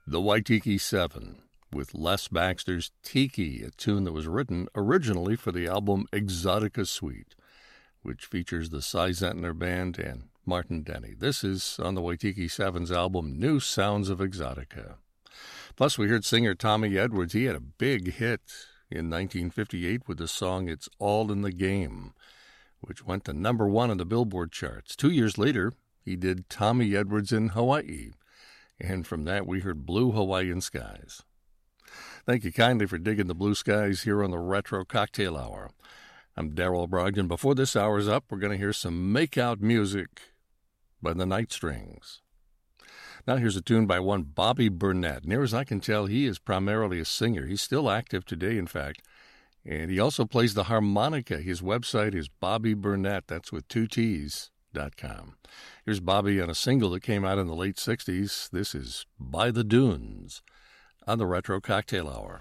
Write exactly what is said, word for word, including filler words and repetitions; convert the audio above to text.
The Waitiki Seven, with Les Baxter's Tiki, a tune that was written originally for the album Exotica Suite, which features the Cy Zentner Band and Martin Denny. This is on the Waitiki Seven's album New Sounds of Exotica. Plus, we heard singer Tommy Edwards. He had a big hit in nineteen fifty-eight with the song It's All in the Game, which went to number one on the Billboard charts. Two years later, he did Tommy Edwards in Hawaii, and from that we heard Blue Hawaiian Skies. Thank you kindly for digging the blue skies here on the Retro Cocktail Hour. I'm Darrell Brogdon. Before this hour's up, we're going to hear some make-out music by the Night Strings. Now here's a tune by one Bobby Burnett. Near as I can tell, he is primarily a singer. He's still active today, in fact, and he also plays the harmonica. His website is Bobby Burnett, that's with two T's, dot com. Here's Bobby on a single that came out in the late sixties. This is By the Dunes on the Retro Cocktail Hour.